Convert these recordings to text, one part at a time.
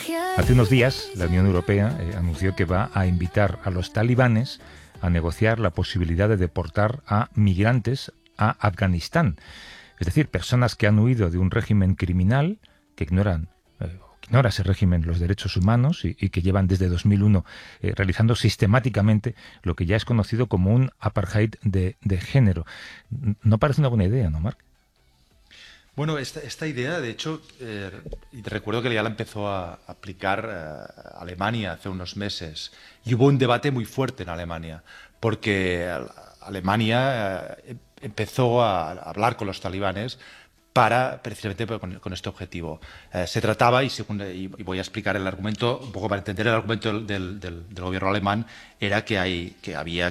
Hace unos días, la Unión Europea anunció que va a invitar a los talibanes a negociar la posibilidad de deportar a migrantes a Afganistán. Es decir, personas que han huido de un régimen criminal, que ignora ese régimen los derechos humanos y que llevan desde 2001 realizando sistemáticamente lo que ya es conocido como un apartheid de género. No parece una buena idea, ¿no, Marc? Bueno, esta idea, de hecho, recuerdo que ya la empezó a aplicar Alemania hace unos meses y hubo un debate muy fuerte en Alemania porque Alemania empezó a hablar con los talibanes precisamente con este objetivo. Se trataba, y voy a explicar el argumento, un poco para entender el argumento del gobierno alemán, era que había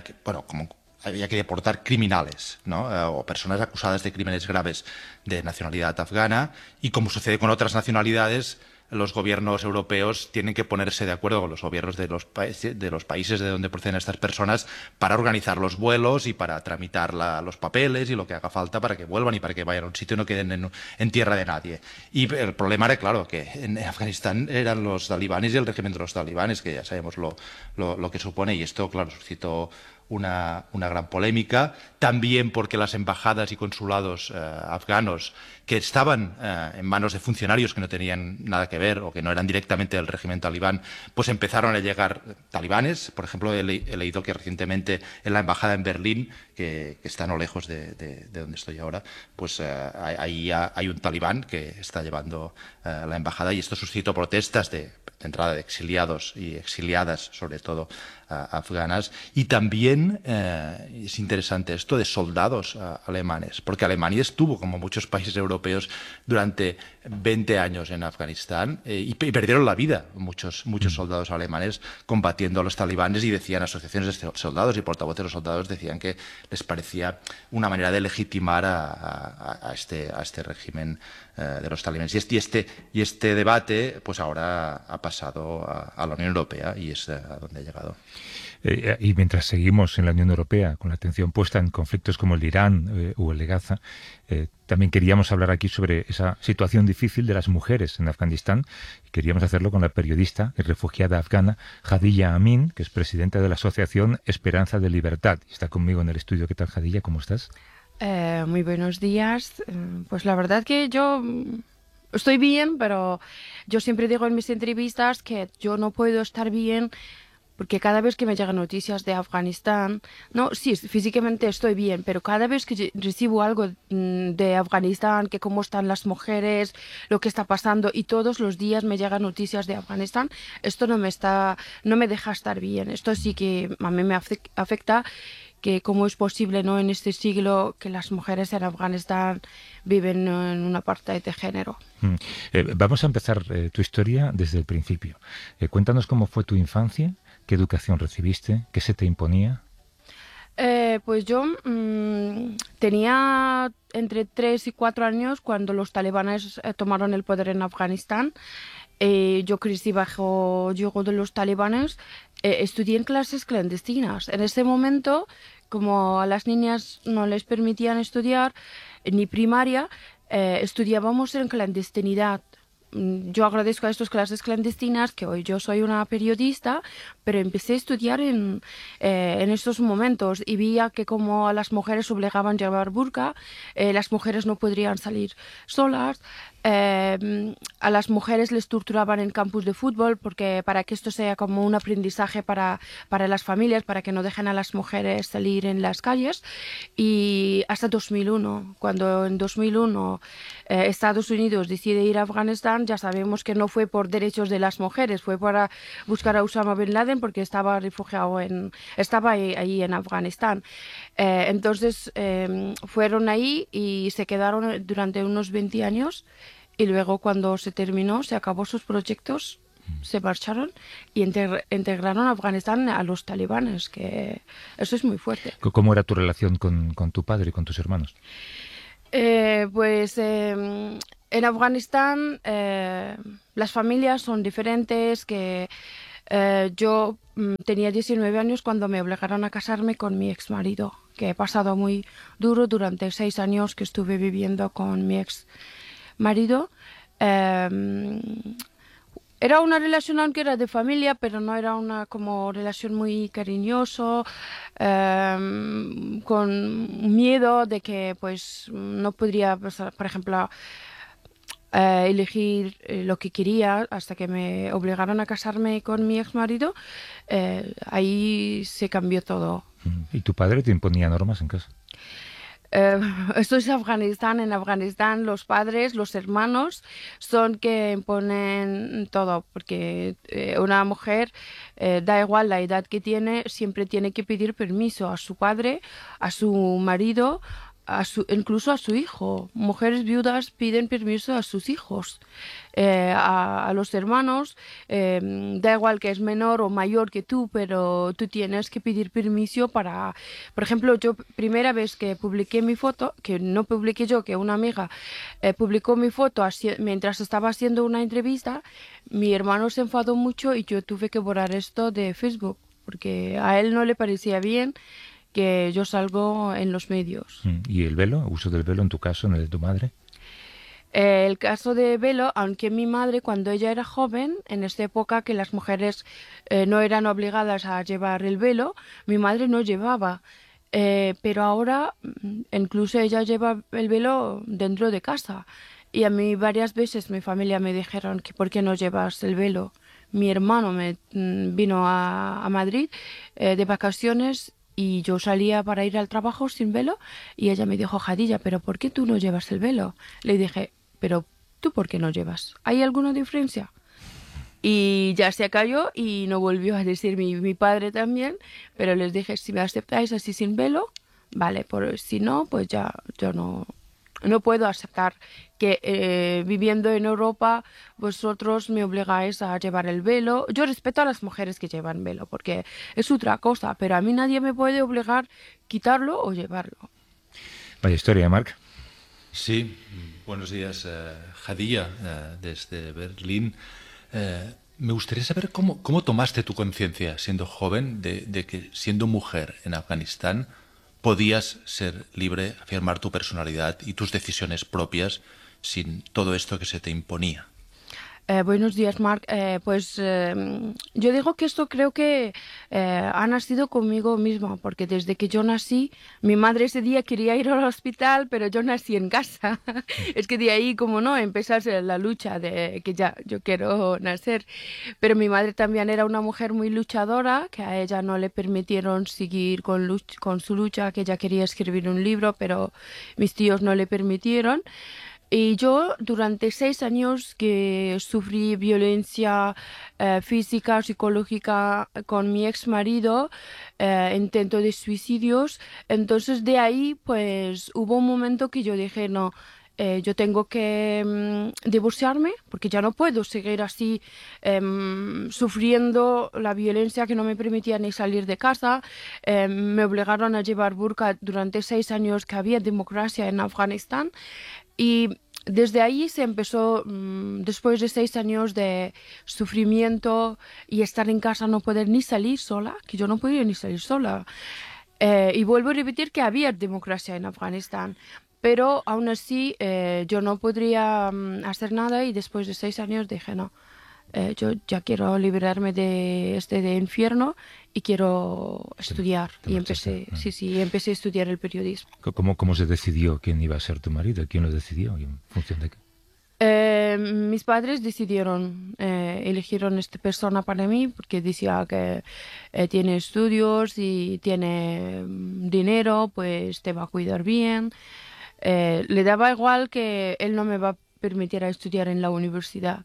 que deportar criminales, ¿no? O personas acusadas de crímenes graves de nacionalidad afgana, y como sucede con otras nacionalidades, los gobiernos europeos tienen que ponerse de acuerdo con los gobiernos de los países de donde proceden estas personas para organizar los vuelos y para tramitar los papeles y lo que haga falta para que vuelvan y para que vayan a un sitio y no queden en tierra de nadie. Y el problema era, claro, que en Afganistán eran los talibanes y el régimen de los talibanes, que ya sabemos lo que supone, y esto, claro, suscitó una gran polémica, también porque las embajadas y consulados afganos, que estaban en manos de funcionarios que no tenían nada que ver o que no eran directamente del régimen talibán, pues empezaron a llegar talibanes. Por ejemplo, he leído que recientemente en la embajada en Berlín, que está no lejos de donde estoy ahora, pues ahí hay un talibán que está llevando la embajada, y esto suscitó protestas de entrada de exiliados y exiliadas, sobre todo afganas, y también es interesante esto de soldados alemanes, porque Alemania estuvo, como muchos países europeos, durante 20 años en Afganistán y perdieron la vida muchos soldados alemanes combatiendo a los talibanes, y decían, asociaciones de soldados y portavoces de los soldados decían que les parecía una manera de legitimar a este régimen de los talibanes. Y este debate pues ahora ha pasado a la Unión Europea, y es a donde ha llegado. Y mientras seguimos en la Unión Europea con la atención puesta en conflictos como el de Irán o el de Gaza, también queríamos hablar aquí sobre esa situación difícil de las mujeres en Afganistán, y queríamos hacerlo con la periodista y refugiada afgana Hadilla Amin, que es presidenta de la asociación Esperanza de Libertad. Está conmigo en el estudio. ¿Qué tal, Hadilla? ¿Cómo estás? Muy buenos días. Pues la verdad que yo estoy bien, pero yo siempre digo en mis entrevistas que yo no puedo estar bien porque cada vez que me llegan noticias de Afganistán, no, sí, físicamente estoy bien, pero cada vez que recibo algo de Afganistán, que cómo están las mujeres, lo que está pasando, y todos los días me llegan noticias de Afganistán, esto no me deja estar bien. Esto sí que a mí me afecta, que cómo es posible, ¿no?, en este siglo que las mujeres en Afganistán viven en una apartheid de género. Vamos a empezar tu historia desde el principio. Cuéntanos cómo fue tu infancia. ¿Qué educación recibiste? ¿Qué se te imponía? Pues yo tenía entre 3 y 4 años cuando los talibanes tomaron el poder en Afganistán. Yo crecí bajo yugo de los talibanes. Estudié en clases clandestinas. En ese momento, como a las niñas no les permitían estudiar ni primaria, estudiábamos en clandestinidad. Yo agradezco a estas clases clandestinas que hoy yo soy una periodista, pero empecé a estudiar en estos momentos y veía que como a las mujeres obligaban a llevar burka, las mujeres no podrían salir solas. A las mujeres les torturaban en campus de fútbol porque para que esto sea como un aprendizaje para las familias, para que no dejen a las mujeres salir en las calles. Y hasta 2001, cuando en 2001 Estados Unidos decide ir a Afganistán, ya sabemos que no fue por derechos de las mujeres, fue para buscar a Osama Bin Laden porque estaba refugiado estaba ahí en Afganistán. Entonces fueron ahí y se quedaron durante unos 20 años. Y luego, cuando se terminó, se acabó sus proyectos, se marcharon y integraron a Afganistán a los talibanes, que eso es muy fuerte. ¿Cómo era tu relación con tu padre y con tus hermanos? En Afganistán las familias son diferentes, que yo tenía 19 años cuando me obligaron a casarme con mi ex marido, que he pasado muy duro durante 6 años que estuve viviendo con mi ex marido. Era una relación aunque era de familia, pero no era una como relación muy cariñoso, con miedo de que pues no podría, pues, por ejemplo, elegir lo que quería hasta que me obligaron a casarme con mi ex marido. Ahí se cambió todo. ¿Y tu padre te imponía normas en casa? Eh, Esto es Afganistán. En Afganistán los padres, los hermanos, son que imponen todo, porque una mujer, da igual la edad que tiene, siempre tiene que pedir permiso a su padre, a su marido, incluso a su hijo. Mujeres viudas piden permiso a sus hijos. A los hermanos, da igual que es menor o mayor que tú, pero tú tienes que pedir permiso para, por ejemplo, yo primera vez que publiqué mi foto, que no publiqué yo, que una amiga publicó mi foto mientras estaba haciendo una entrevista, mi hermano se enfadó mucho y yo tuve que borrar esto de Facebook, porque a él no le parecía bien que yo salgo en los medios. ¿Y el velo? ¿Uso del velo en tu caso, en el de tu madre? El caso de velo, aunque mi madre cuando ella era joven, en esta época que las mujeres no eran obligadas a llevar el velo, mi madre no llevaba. Pero ahora incluso ella lleva el velo dentro de casa. Y a mí varias veces mi familia me dijeron que ¿por qué no llevas el velo? Mi hermano vino a Madrid de vacaciones y yo salía para ir al trabajo sin velo y ella me dijo, Jadilla, ¿pero por qué tú no llevas el velo? Le dije, pero ¿tú por qué no llevas? ¿Hay alguna diferencia? Y ya se cayó y no volvió a decir mi padre también, pero les dije, si me aceptáis así sin velo, vale, si no, pues ya yo no puedo aceptar que viviendo en Europa vosotros me obligáis a llevar el velo. Yo respeto a las mujeres que llevan velo porque es otra cosa, pero a mí nadie me puede obligar a quitarlo o llevarlo. Vaya historia, Marc. Sí, buenos días, Jadilla, desde Berlín. Me gustaría saber cómo tomaste tu conciencia siendo joven de que siendo mujer en Afganistán podías ser libre, afirmar tu personalidad y tus decisiones propias sin todo esto que se te imponía. Buenos días, Marc. Yo digo que esto creo que ha nacido conmigo misma, porque desde que yo nací, mi madre ese día quería ir al hospital, pero yo nací en casa. Es que de ahí, como no, empezase la lucha de que ya yo quiero nacer. Pero mi madre también era una mujer muy luchadora, que a ella no le permitieron seguir con su lucha, que ella quería escribir un libro, pero mis tíos no le permitieron. Y yo durante 6 años que sufrí violencia física, psicológica con mi ex marido, intento de suicidios, entonces de ahí pues hubo un momento que yo dije, no, yo tengo que divorciarme porque ya no puedo seguir así sufriendo la violencia que no me permitía ni salir de casa. Me obligaron a llevar burka durante 6 años que había democracia en Afganistán. Y desde ahí se empezó, después de 6 años de sufrimiento y estar en casa, no poder ni salir sola, que yo no podía ni salir sola. Y vuelvo a repetir que había democracia en Afganistán, pero aún así yo no podría hacer nada y después de 6 años dije, no, yo ya quiero liberarme de infierno y quiero estudiar. Y empecé, empecé a estudiar el periodismo. ¿Cómo se decidió quién iba a ser tu marido? ¿Quién lo decidió? ¿Y en función de qué? Mis padres decidieron, eligieron esta persona para mí porque decía que tiene estudios y tiene dinero, pues te va a cuidar bien. Le daba igual que él no me va a permitir a estudiar en la universidad.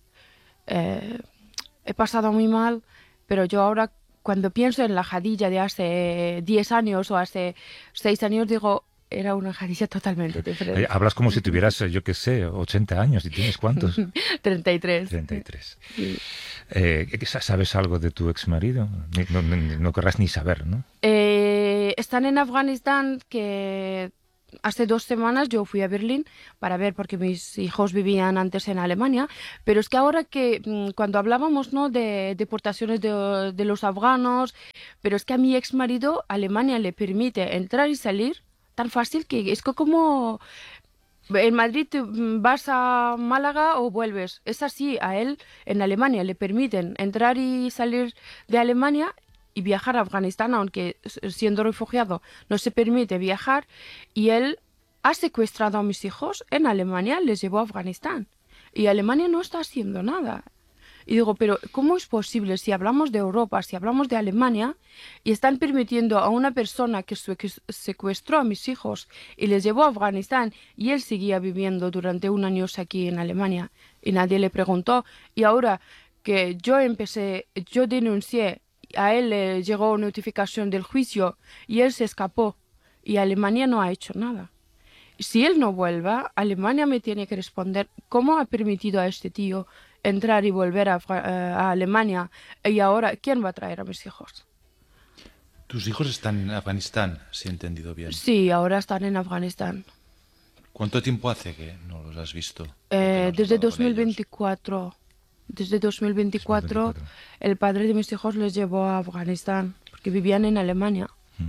He pasado muy mal, pero yo ahora cuando pienso en la Jadilla de hace 10 años o hace 6 años, digo, era una Jadilla totalmente diferente. Hablas como si tuvieras, yo qué sé, 80 años. ¿Y tienes cuántos? 33. 33. Sí. ¿Sabes algo de tu exmarido? No querrás ni saber, ¿no? Están en Afganistán, que hace 2 semanas yo fui a Berlín para ver, porque mis hijos vivían antes en Alemania, pero es que ahora que cuando hablábamos, ¿no?, de deportaciones de los afganos, pero es que a mi ex marido Alemania le permite entrar y salir tan fácil que es que como En Madrid vas a Málaga o vuelves. Es así, a él en Alemania le permiten entrar y salir de Alemania y viajar a Afganistán, aunque siendo refugiado no se permite viajar, y él ha secuestrado a mis hijos en Alemania, les llevó a Afganistán. Y Alemania no está haciendo nada. Y digo, pero ¿cómo es posible si hablamos de Europa, si hablamos de Alemania, y están permitiendo a una persona que secuestró a mis hijos y les llevó a Afganistán y él seguía viviendo durante 1 año aquí en Alemania y nadie le preguntó? Y ahora que yo denuncié, a él le llegó notificación del juicio y él se escapó y Alemania no ha hecho nada. Si él no vuelva, Alemania me tiene que responder cómo ha permitido a este tío entrar y volver a Alemania. Y ahora, ¿quién va a traer a mis hijos? Tus hijos están en Afganistán, si he entendido bien. Sí, ahora están en Afganistán. ¿Cuánto tiempo hace que no los has visto? Desde 2024. Desde 2024, el padre de mis hijos les llevó a Afganistán, porque vivían en Alemania.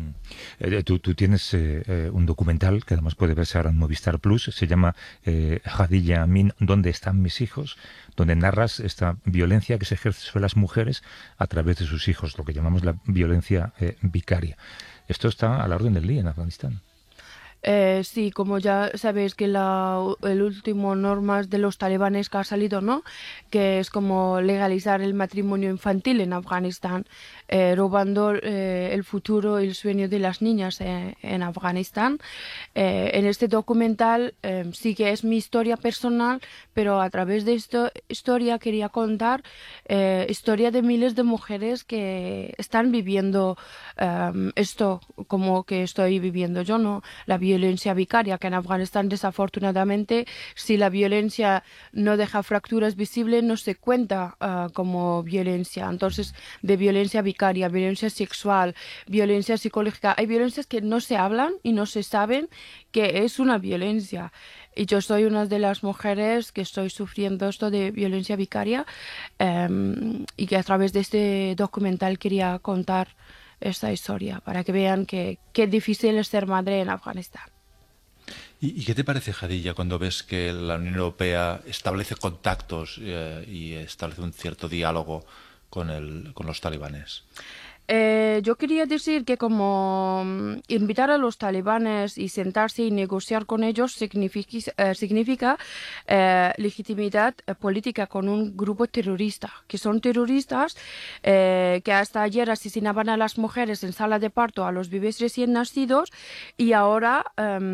Tú tienes un documental que además puede verse ahora en Movistar Plus, se llama Hadilla Amin, ¿dónde están mis hijos?, donde narras esta violencia que se ejerce sobre las mujeres a través de sus hijos, lo que llamamos la violencia vicaria. Esto está a la orden del día en Afganistán. Sí, como ya sabéis que el último normas de los talibanes que ha salido, ¿no? Que es como legalizar el matrimonio infantil en Afganistán, robando el futuro y el sueño de las niñas en Afganistán. En este documental sí que es mi historia personal, pero a través de esta historia quería contar historia de miles de mujeres que están viviendo esto como que estoy viviendo yo, ¿no? La violencia vicaria, que en Afganistán desafortunadamente, si la violencia no deja fracturas visibles, no se cuenta como violencia. Entonces, de violencia vicaria, violencia sexual, violencia psicológica, hay violencias que no se hablan y no se saben que es una violencia. Y yo soy una de las mujeres que estoy sufriendo esto de violencia vicaria y que a través de este documental quería contar esta historia para que vean que qué difícil es ser madre en Afganistán. ¿Y qué te parece, Hadilla, cuando ves que la Unión Europea establece contactos y establece un cierto diálogo con los talibanes? Yo quería decir que como invitar a los talibanes y sentarse y negociar con ellos significa legitimidad política con un grupo terrorista, que son terroristas que hasta ayer asesinaban a las mujeres en sala de parto, a los bebés recién nacidos, y ahora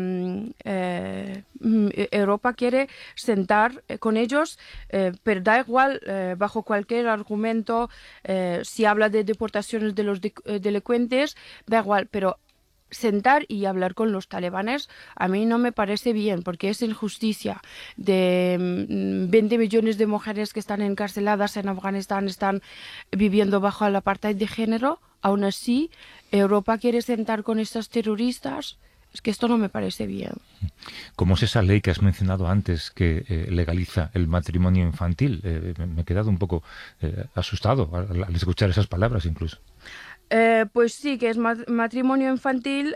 Europa quiere sentar con ellos, pero da igual, bajo cualquier argumento, si habla de deportaciones de los delincuentes, da igual, pero sentar y hablar con los talibanes a mí no me parece bien, porque es injusticia. De 20 millones de mujeres que están encarceladas en Afganistán están viviendo bajo el apartheid de género, aún así Europa quiere sentar con estos terroristas. Es que esto no me parece bien. ¿Cómo es esa ley que has mencionado antes que legaliza el matrimonio infantil? Me he quedado un poco asustado al escuchar esas palabras incluso. Pues sí, que es matrimonio infantil.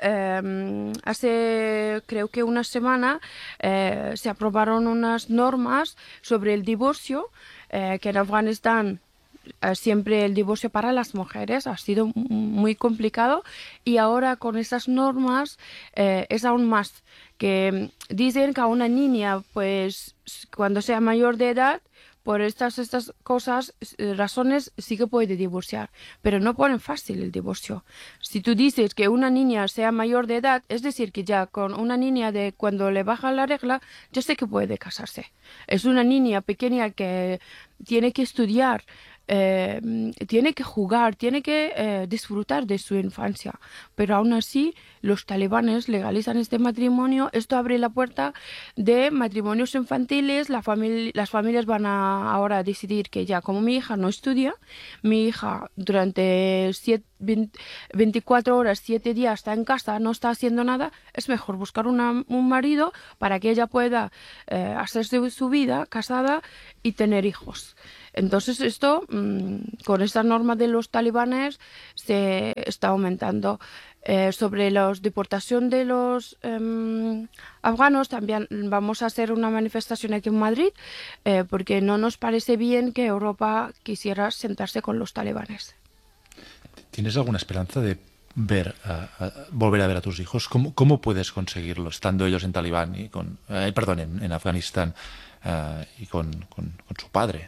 Hace creo que una semana se aprobaron unas normas sobre el divorcio, que en Afganistán siempre el divorcio para las mujeres ha sido muy complicado, y ahora con esas normas es aún más, que dicen que a una niña, pues cuando sea mayor de edad, por estas cosas, razones, sí que puede divorciar, pero no ponen fácil el divorcio. Si tú dices que una niña sea mayor de edad, es decir, que ya con una niña de cuando le baja la regla, ya sé que puede casarse. Es una niña pequeña que tiene que estudiar, tiene que jugar, tiene que disfrutar de su infancia, pero aún así los talibanes legalizan este matrimonio. Esto abre la puerta de matrimonios infantiles. Las familias van a ahora decidir que ya, como mi hija no estudia, mi hija durante 24 horas, 7 días está en casa, no está haciendo nada, es mejor buscar un marido para que ella pueda hacerse su vida casada y tener hijos. Entonces esto, con esta norma de los talibanes, se está aumentando. Sobre la deportación de los afganos, también vamos a hacer una manifestación aquí en Madrid, porque no nos parece bien que Europa quisiera sentarse con los talibanes. ¿Tienes alguna esperanza de volver a ver a tus hijos? ¿Cómo puedes conseguirlo estando ellos en Talibán y en Afganistán y con su padre?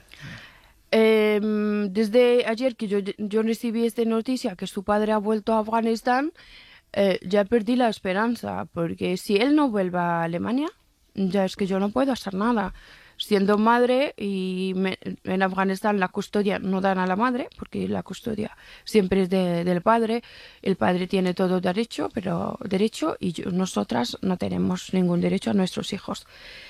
Desde ayer que yo recibí esta noticia que su padre ha vuelto a Afganistán, ya perdí la esperanza, porque si él no vuelve a Alemania, ya es que yo no puedo hacer nada. Siendo madre y en Afganistán la custodia no dan a la madre, porque la custodia siempre es del padre. El padre tiene todo derecho y nosotras no tenemos ningún derecho a nuestros hijos.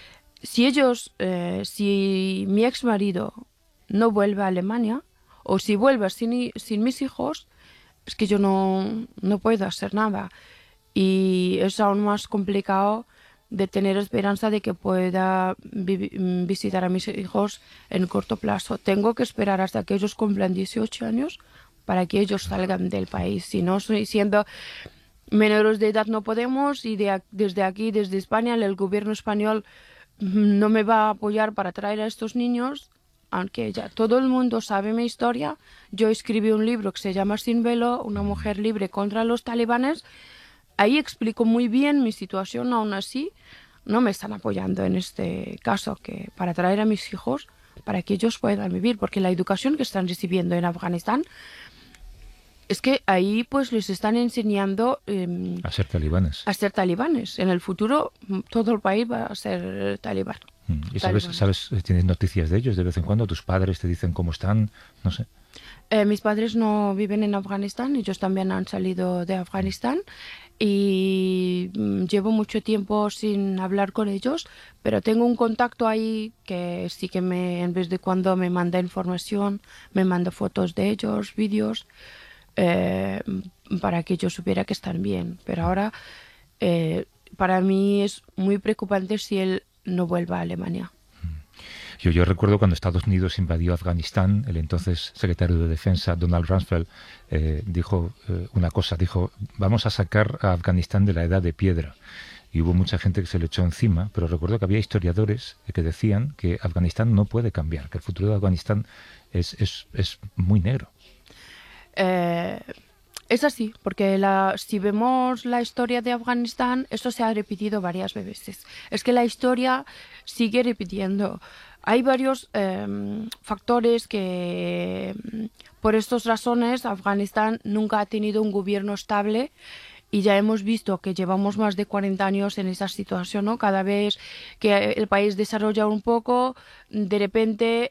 Si mi ex marido no vuelve a Alemania, o si vuelve sin mis hijos, es que yo no puedo hacer nada. Y es aún más complicado de tener esperanza de que pueda visitar a mis hijos en corto plazo. Tengo que esperar hasta que ellos cumplan 18 años para que ellos salgan del país. Si no, siendo menores de edad no podemos, y desde aquí, desde España, el gobierno español no me va a apoyar para traer a estos niños, aunque ya todo el mundo sabe mi historia. Yo escribí un libro que se llama Sin velo, una mujer libre contra los talibanes. Ahí explico muy bien mi situación. Aún así no me están apoyando en este caso, que para traer a mis hijos para que ellos puedan vivir, porque la educación que están recibiendo en Afganistán es que ahí pues les están enseñando A ser talibanes. a ser talibanes. En el futuro todo el país va a ser talibán. ¿Y sabes, tienes noticias de ellos de vez en cuando? ¿Tus padres te dicen cómo están? No sé. Mis padres no viven en Afganistán, ellos también han salido de Afganistán, y llevo mucho tiempo sin hablar con ellos, pero tengo un contacto ahí que sí que en vez de cuando me manda información, me manda fotos de ellos, vídeos, para que yo supiera que están bien. Pero ahora para mí es muy preocupante si él no vuelve a Alemania. Yo recuerdo cuando Estados Unidos invadió Afganistán, el entonces secretario de Defensa, Donald Rumsfeld, dijo una cosa, dijo: vamos a sacar a Afganistán de la edad de piedra. Y hubo mucha gente que se le echó encima, pero recuerdo que había historiadores que decían que Afganistán no puede cambiar, que el futuro de Afganistán es muy negro. Es así, porque si vemos la historia de Afganistán, esto se ha repetido varias veces. Es que la historia sigue repitiendo. Hay varios factores que, por estas razones, Afganistán nunca ha tenido un gobierno estable, y ya hemos visto que llevamos más de 40 años en esa situación, ¿no? Cada vez que el país desarrolla un poco, de repente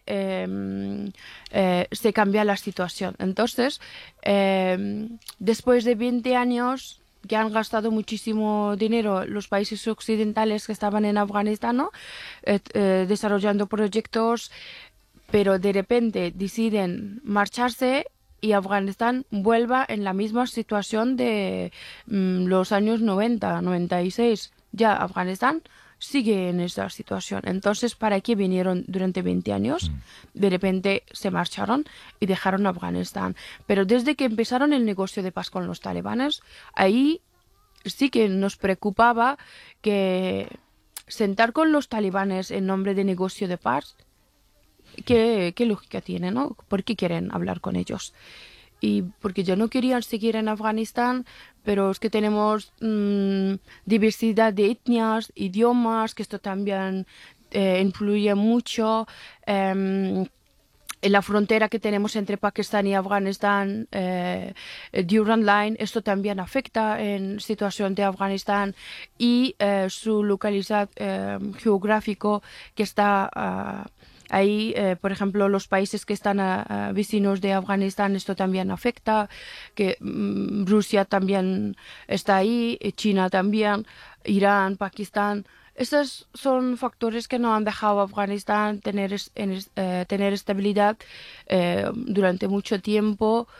se cambia la situación. Entonces, después de 20 años que han gastado muchísimo dinero los países occidentales que estaban en Afganistán, ¿no? Desarrollando proyectos, pero de repente deciden marcharse y Afganistán vuelva en la misma situación de los años 90, 96. Ya Afganistán sigue en esa situación. Entonces, ¿para qué vinieron durante 20 años? De repente se marcharon y dejaron Afganistán. Pero desde que empezaron el negocio de paz con los talibanes, ahí sí que nos preocupaba que sentar con los talibanes en nombre de negocio de paz, ¿qué lógica tiene, no? ¿Por qué quieren hablar con ellos? Y porque ya no querían seguir en Afganistán, pero es que tenemos diversidad de etnias, idiomas, que esto también influye mucho. En la frontera que tenemos entre Pakistán y Afganistán, Durand Line, esto también afecta en situación de Afganistán, y su localidad geográfico que está ahí, por ejemplo, los países que están vecinos de Afganistán, esto también afecta, que Rusia también está ahí, China también, Irán, Pakistán. Esos son factores que no han dejado a Afganistán tener estabilidad durante mucho tiempo,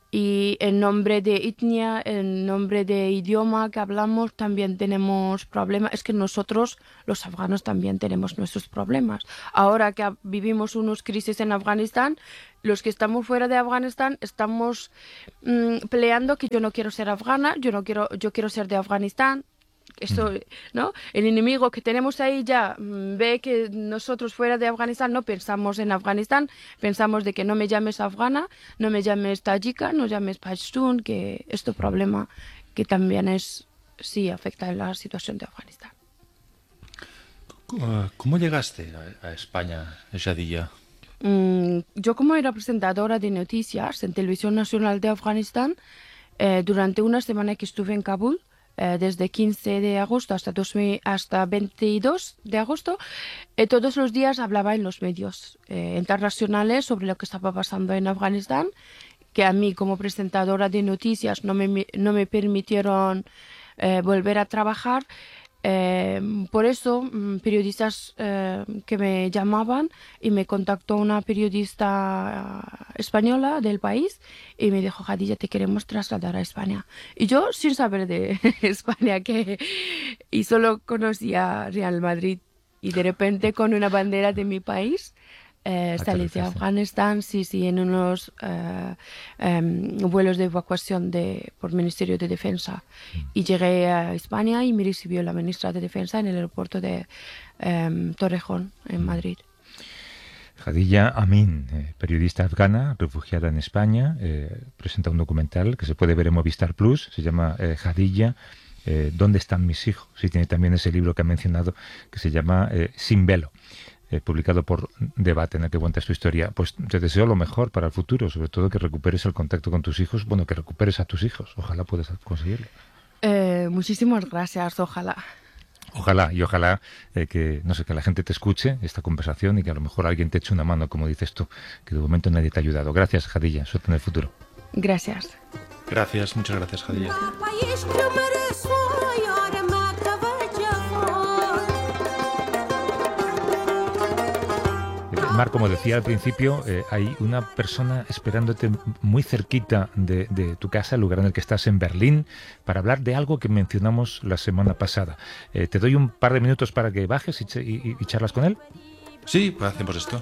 Y en nombre de etnia, en nombre de idioma que hablamos, también tenemos problemas. Es que nosotros, los afganos, también tenemos nuestros problemas. Ahora que vivimos unos crisis en Afganistán, los que estamos fuera de Afganistán estamos peleando que yo no quiero ser afgana, yo quiero ser de Afganistán. Esto, ¿no? El enemigo que tenemos ahí ya ve que nosotros fuera de Afganistán no pensamos en Afganistán, pensamos de que no me llames afgana, no me llames tayika, no llames pashtun, que este problema que también sí afecta en la situación de Afganistán. ¿Cómo llegaste a España, Jadilla? Yo como era presentadora de noticias en Televisión Nacional de Afganistán, durante una semana que estuve en Kabul, desde 15 de agosto hasta 22 de agosto, todos los días hablaba en los medios internacionales sobre lo que estaba pasando en Afganistán, que a mí como presentadora de noticias no me permitieron volver a trabajar. Por eso, periodistas que me llamaban y me contactó una periodista española del país y me dijo, Jadilla, te queremos trasladar a España. Y yo, sin saber de España, y solo conocía Real Madrid, y de repente con una bandera de mi país, salí de Afganistán, sí, en unos vuelos de evacuación por Ministerio de Defensa. Y llegué a España y me recibió la ministra de Defensa en el aeropuerto de Torrejón, en Madrid. Jadilla Amin, periodista afgana, refugiada en España, presenta un documental que se puede ver en Movistar Plus, se llama Jadilla, ¿dónde están mis hijos? Y tiene también ese libro que ha mencionado que se llama Sin velo. Publicado por Debate, en el que cuentas tu historia. Pues te deseo lo mejor para el futuro, sobre todo que recuperes el contacto con tus hijos, que recuperes a tus hijos. Ojalá puedas conseguirlo. Muchísimas gracias, ojalá. Ojalá que la gente te escuche esta conversación y que a lo mejor alguien te eche una mano, como dices tú, que de momento nadie te ha ayudado. Gracias, Jadilla. Suerte en el futuro. Gracias. Muchas gracias, Jadilla. Mar, como decía al principio, hay una persona esperándote muy cerquita de tu casa, el lugar en el que estás en Berlín, para hablar de algo que mencionamos la semana pasada. ¿Te doy un par de minutos para que bajes y charlas con él? Sí, pues hacemos esto.